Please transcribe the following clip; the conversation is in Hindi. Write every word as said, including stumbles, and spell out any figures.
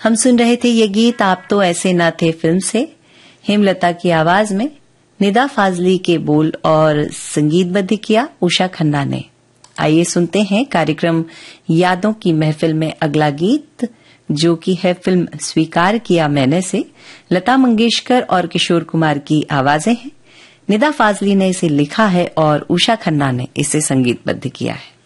हम सुन रहे थे ये गीत आप तो ऐसे ना थे फिल्म से, हेमलता की आवाज में निदा फाजली के बोल और संगीतबद्ध किया उषा खन्ना ने। आइए सुनते हैं कार्यक्रम यादों की महफिल में अगला गीत, जो कि है फिल्म स्वीकार किया मैंने से। लता मंगेशकर और किशोर कुमार की आवाजें हैं। निदा फाजली ने इसे लिखा है और उषा खन्ना ने इसे संगीतबद्ध किया है।